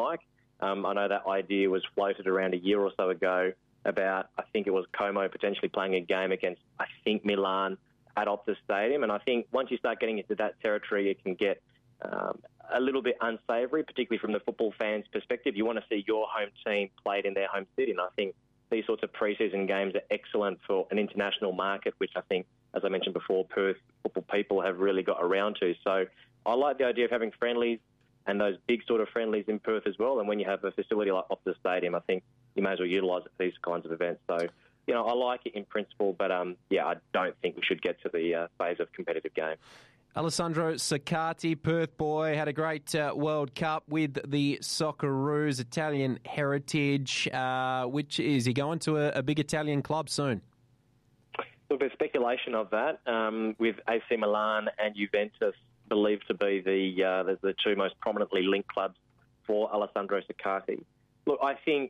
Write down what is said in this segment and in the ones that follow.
Mike. I know that idea was floated around a year or so ago about, I think it was Como potentially playing a game against, I think, Milan at Optus Stadium. And I think once you start getting into that territory, it can get a little bit unsavoury, particularly from the football fans' perspective. You want to see your home team played in their home city, and I think these sorts of pre-season games are excellent for an international market, which I think, as I mentioned before, Perth football people have really got around to. So I like the idea of having friendlies and those big sort of friendlies in Perth as well. And when you have a facility like Optus Stadium, I think you may as well utilise it for these kinds of events. So, you know, I like it in principle, but, I don't think we should get to the phase of competitive game. Alessandro Saccati, Perth boy, had a great World Cup with the Socceroos, Italian heritage. Which is he going to a big Italian club soon? Look, there's speculation of that, with AC Milan and Juventus believed to be the two most prominently linked clubs for Alessandro Saccati. Look, I think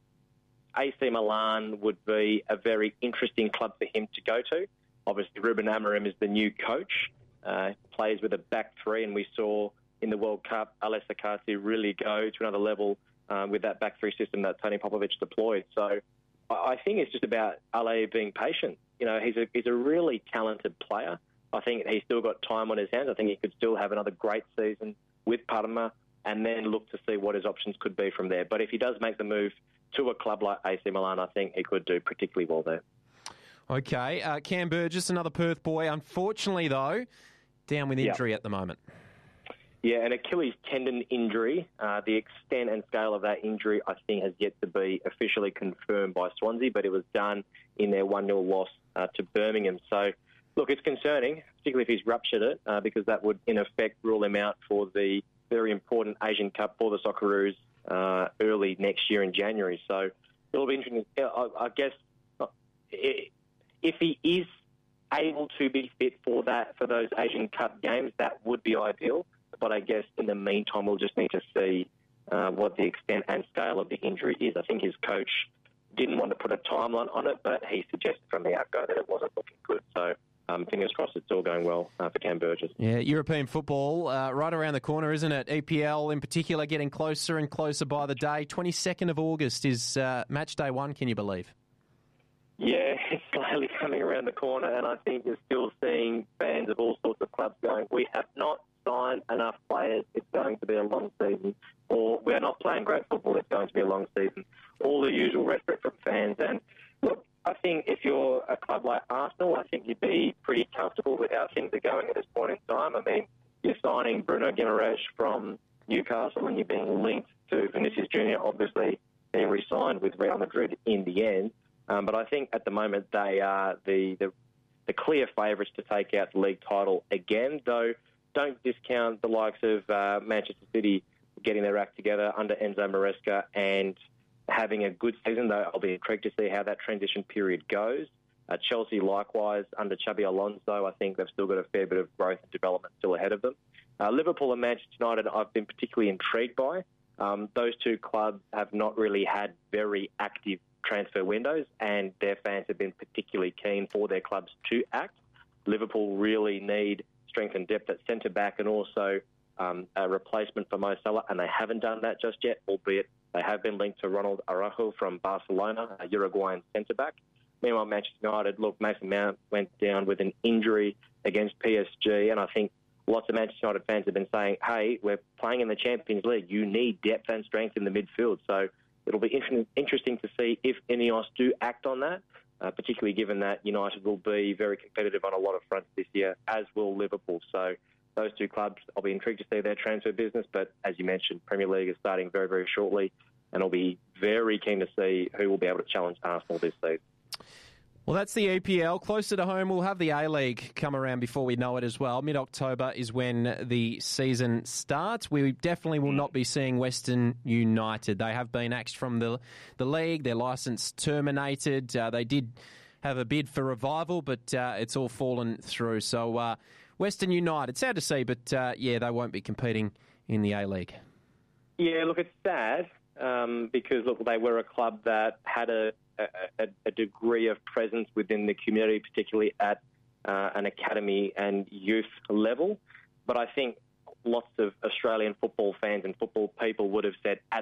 AC Milan would be a very interesting club for him to go to. Obviously, Ruben Amorim is the new coach. Plays with a back three, and we saw in the World Cup Alessandro Saccati really go to another level with that back three system that Tony Popovic deployed. So I think it's just about Ale being patient. You know, he's a really talented player. I think he's still got time on his hands. I think he could still have another great season with Parma and then look to see what his options could be from there. But if he does make the move to a club like AC Milan, I think he could do particularly well there. Okay, Cam Burgess, another Perth boy. Unfortunately, though, down with injury at the moment. Yeah, an Achilles tendon injury. The extent and scale of that injury, I think, has yet to be officially confirmed by Swansea, but it was done in their 1-0 loss to Birmingham. So, look, it's concerning, particularly if he's ruptured it, because that would, in effect, rule him out for the very important Asian Cup for the Socceroos early next year in January. So it'll be interesting. I guess if he is able to be fit for those Asian Cup games, that would be ideal. But I guess in the meantime, we'll just need to see what the extent and scale of the injury is. I think his coach didn't want to put a timeline on it, but he suggested from the outgo that it wasn't looking good. So fingers crossed it's all going well for Cam Burgess. Yeah, European football right around the corner, isn't it? EPL in particular getting closer and closer by the day. 22nd of August is match day 1, can you believe? Yeah, it's slowly coming around the corner, and I think you're still seeing fans of all sorts of clubs going, we have not signed enough players, it's going to be a long season, or we're not playing great football, it's going to be a long season. All the usual rhetoric from fans. And look, I think if you're a club like Arsenal, I think you'd be pretty comfortable with how things are going at this point in time. I mean, you're signing Bruno Guimaraes from Newcastle and you're being linked to Vinicius Junior, obviously being re-signed with Real Madrid in the end. But I think at the moment they are the clear favourites to take out the league title again, though don't discount the likes of Manchester City getting their act together under Enzo Maresca and having a good season, though I'll be intrigued to see how that transition period goes. Chelsea, likewise, under Xabi Alonso, I think they've still got a fair bit of growth and development still ahead of them. Liverpool and Manchester United I've been particularly intrigued by. Those two clubs have not really had very active transfer windows, and their fans have been particularly keen for their clubs to act. Liverpool really need strength and depth at centre-back and also a replacement for Mo Salah, and they haven't done that just yet, albeit they have been linked to Ronald Araujo from Barcelona, a Uruguayan centre-back. Meanwhile, Manchester United, look, Mason Mount went down with an injury against PSG, and I think lots of Manchester United fans have been saying, hey, we're playing in the Champions League. You need depth and strength in the midfield. So it'll be interesting to see if Ineos do act on that, particularly given that United will be very competitive on a lot of fronts this year, as will Liverpool. So those two clubs, I'll be intrigued to see their transfer business. But as you mentioned, Premier League is starting very, very shortly, and I'll be very keen to see who will be able to challenge Arsenal this season. Well, that's the EPL. Closer to home, we'll have the A-League come around before we know it as well. Mid-October is when the season starts. We definitely will not be seeing Western United. They have been axed from the league, their licence terminated. They did have a bid for revival, but it's all fallen through. So Western United, sad to see, but they won't be competing in the A-League. Yeah, look, it's sad because, look, they were a club that had a degree of presence within the community, particularly at an academy and youth level. But I think lots of Australian football fans and football people would have said at